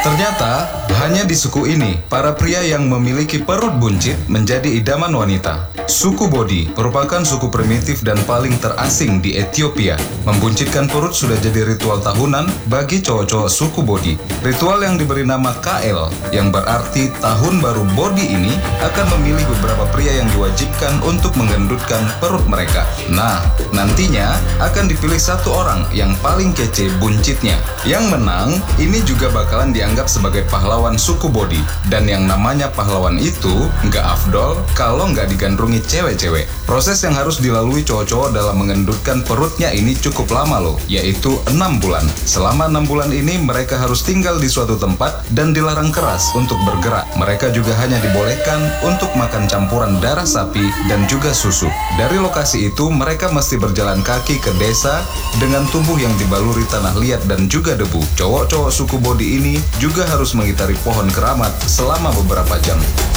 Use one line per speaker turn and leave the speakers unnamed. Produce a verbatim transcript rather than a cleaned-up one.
Ternyata, hanya di suku ini, para pria yang memiliki perut buncit menjadi idaman wanita. Suku Bodi merupakan suku primitif dan paling terasing di Ethiopia. Membuncitkan perut sudah jadi ritual tahunan bagi cowok-cowok suku Bodi. Ritual yang diberi nama K L, yang berarti tahun baru Bodi ini, akan memilih beberapa pria yang diwajibkan untuk menggendutkan perut mereka. Nah, nantinya akan dipilih satu orang yang paling kece buncitnya. Yang menang, ini juga bakalan dianggap sebagai pahlawan suku Bodi. Dan yang namanya pahlawan itu nggak afdol kalau nggak digandrungi cewek-cewek. Proses yang harus dilalui cowok-cowok dalam mengendutkan perutnya ini cukup lama loh, yaitu enam bulan. Selama enam bulan ini mereka harus tinggal di suatu tempat dan dilarang keras untuk bergerak. Mereka juga hanya dibolehkan untuk makan campuran darah sapi dan juga susu. Dari lokasi itu mereka mesti berjalan kaki ke desa dengan tubuh yang dibaluri tanah liat dan juga debu. Cowok-cowok suku Bodi ini juga harus mengitari pohon keramat selama beberapa jam.